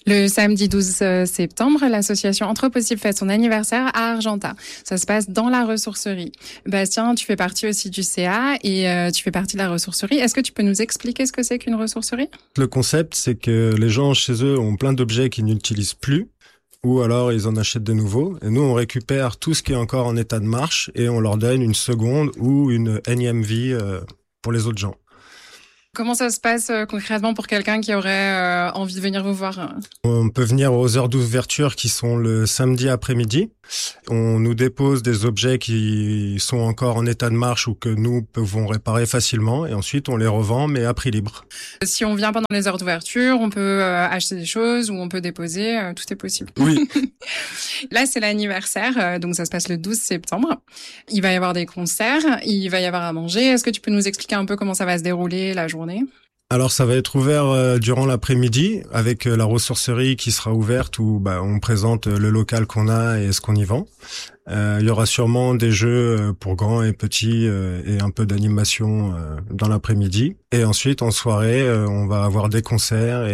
Le samedi 12 septembre, l'association Entre Possibles fête son anniversaire à Argentat. Ça se passe dans la ressourcerie. Bastien, tu fais partie aussi du CA et tu fais partie de la ressourcerie. Est-ce que tu peux nous expliquer ce que c'est qu'une ressourcerie ? Le concept, c'est que les gens chez eux ont plein d'objets qu'ils n'utilisent plus, ou alors ils en achètent de nouveaux. Et nous, on récupère tout ce qui est encore en état de marche et on leur donne une seconde ou une énième vie pour les autres gens. Comment ça se passe concrètement pour quelqu'un qui aurait envie de venir vous voir ? On peut venir aux heures d'ouverture qui sont le samedi après-midi. On nous dépose des objets qui sont encore en état de marche ou que nous pouvons réparer facilement et ensuite on les revend mais à prix libre. Si on vient pendant les heures d'ouverture, on peut acheter des choses ou on peut déposer, tout est possible. Oui. Là, c'est l'anniversaire, donc ça se passe le 12 septembre. Il va y avoir des concerts, il va y avoir à manger. Est-ce que tu peux nous expliquer un peu comment ça va se dérouler la journée ? Alors ça va être ouvert durant l'après-midi avec la ressourcerie qui sera ouverte où on présente le local qu'on a et ce qu'on y vend. Il y aura sûrement des jeux pour grands et petits et un peu d'animation dans l'après-midi. Et ensuite en soirée, on va avoir des concerts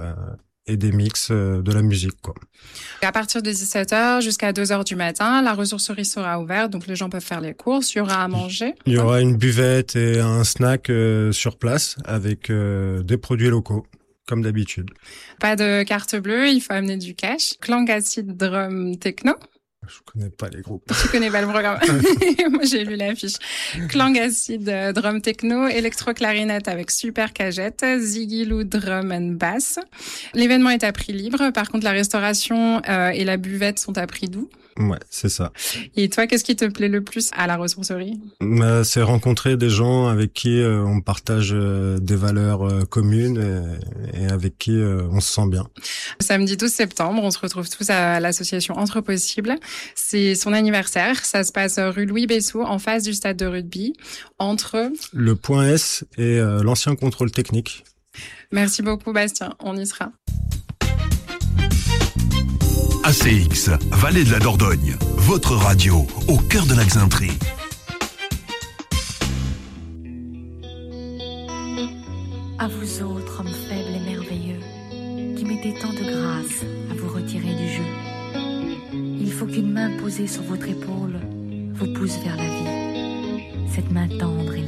et des mix de la musique, quoi. À partir de 17h jusqu'à 2h du matin, la ressourcerie sera ouverte, donc les gens peuvent faire les courses, il y aura à manger. Il y aura une buvette et un snack sur place avec des produits locaux, comme d'habitude. Pas de carte bleue, il faut amener du cash. Clang Acid Drum Techno. Je connais pas les groupes. Tu connais pas le programme. Moi, j'ai lu l'affiche. Clang Acid Drum Techno, électro-clarinette avec super cagette, Ziggy Lou Drum and Bass. L'événement est à prix libre. Par contre, la restauration et la buvette sont à prix doux. Ouais, c'est ça. Et toi, qu'est-ce qui te plaît le plus à la ressourcerie ? C'est rencontrer des gens avec qui on partage des valeurs communes et avec qui on se sent bien. Samedi 12 septembre, on se retrouve tous à l'association Entre Possibles. C'est son anniversaire. Ça se passe rue Louis Bessou, en face du stade de rugby, entre le Point S et l'ancien contrôle technique. Merci beaucoup, Bastien. On y sera. ACX, Vallée de la Dordogne, votre radio au cœur de la Xainterie. À vous autres, hommes faibles et merveilleux, qui mettez tant de grâce à vous retirer du jeu. Il faut qu'une main posée sur votre épaule vous pousse vers la vie. Cette main tendre et